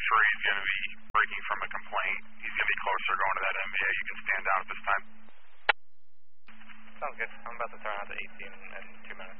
transfer. He's going to be breaking from a complaint. He's going to be closer going to that MVA. You can stand down at this time. Sounds good. I'm about to turn out to 18 in 2 minutes.